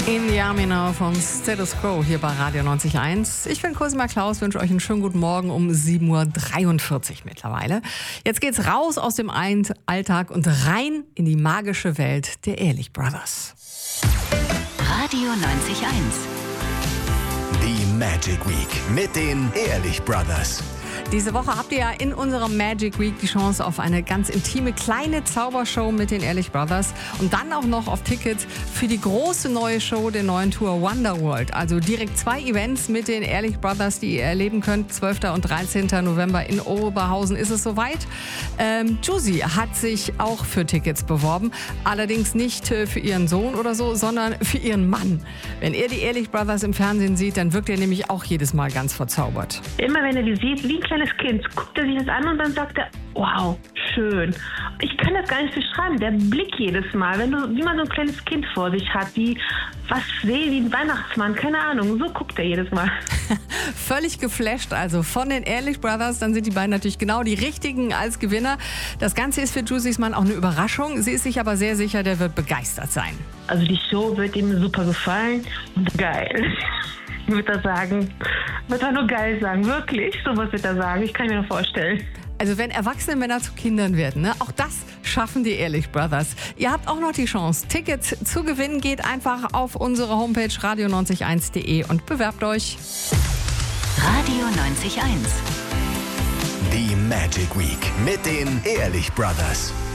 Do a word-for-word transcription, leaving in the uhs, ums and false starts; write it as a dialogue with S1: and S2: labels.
S1: In Yamina von Status Quo hier bei Radio neunzig Komma eins. Ich bin Cosima Klaus, wünsche euch einen schönen guten Morgen um sieben Uhr dreiundvierzig mittlerweile. Jetzt geht's raus aus dem Alltag und rein in die magische Welt der Ehrlich Brothers.
S2: Radio neunzig Komma eins.
S3: Die Magic Week mit den Ehrlich Brothers.
S1: Diese Woche habt ihr ja in unserer Magic Week die Chance auf eine ganz intime, kleine Zaubershow mit den Ehrlich Brothers und dann auch noch auf Tickets für die große neue Show der neuen Tour Wonderworld. Also direkt zwei Events mit den Ehrlich Brothers, die ihr erleben könnt. zwölften und dreizehnten November in Oberhausen ist es soweit. Ähm, Juicy hat sich auch für Tickets beworben. Allerdings nicht äh, für ihren Sohn oder so, sondern für ihren Mann. Wenn ihr die Ehrlich Brothers im Fernsehen sieht, dann wirkt er nämlich auch jedes Mal ganz verzaubert.
S4: Immer wenn er die sieht, wie ein kleines Kind, guckt er sich das an und dann sagt er, wow, schön. Ich kann das gar nicht beschreiben. Der Blick jedes Mal, wenn du, wie man so ein kleines Kind vor sich hat, wie was sehe, wie ein Weihnachtsmann, keine Ahnung, so guckt er jedes Mal.
S1: Völlig geflasht also von den Ehrlich Brothers, dann sind die beiden natürlich genau die richtigen als Gewinner. Das Ganze ist für Juicys Mann auch eine Überraschung. Sie ist sich aber sehr sicher, der wird begeistert sein.
S4: Also die Show wird ihm super gefallen und geil. Wird er sagen, wird er nur geil sagen, wirklich, sowas wird er sagen, ich kann mir nur vorstellen.
S1: Also wenn erwachsene Männer zu Kindern werden, ne? Auch das schaffen die Ehrlich Brothers. Ihr habt auch noch die Chance. Tickets zu gewinnen, geht einfach auf unsere Homepage radio neunzig Komma eins punkt de und bewerbt euch.
S2: Radio neunzig Komma eins.
S3: Die Magic Week mit den Ehrlich Brothers.